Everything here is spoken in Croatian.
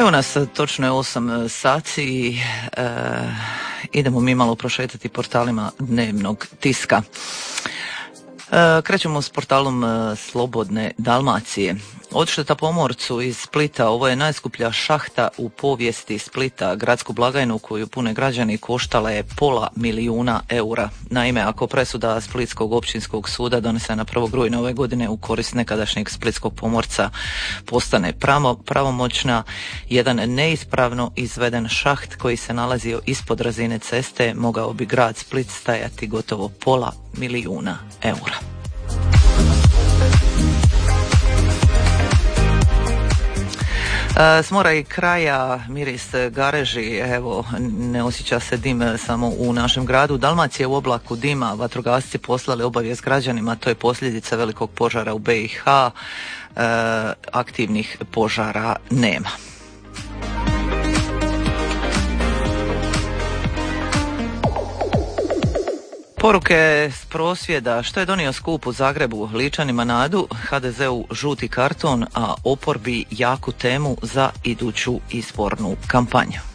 Evo nas, točno je 8 sati i idemo mi malo prošetati portalima dnevnog tiska. Krećemo s portalom Slobodne Dalmacije. Odšteta pomorcu iz Splita, ovo je najskuplja šahta u povijesti Splita. Gradsku blagajnu koju pune građani koštala je $500.000 eura. Naime, ako presuda Splitskog općinskog suda donesena 1. rujna ove godine u korist nekadašnjeg splitskog pomorca postane pravomoćna, jedan neispravno izveden šaht koji se nalazio ispod razine ceste mogao bi grad Split stajati gotovo $500.000 eura. S mora i kraja miris gareži, evo, ne osjeća se dim samo u našem gradu. Dalmacija u oblaku dima, vatrogasci poslali obavijest građanima, to je posljedica velikog požara u BiH, aktivnih požara nema. Poruke s prosvjeda. Što je donio skup u Zagrebu? Ličanima nadu, HDZ-u žuti karton, a oporbi jaku temu za iduću izbornu kampanju.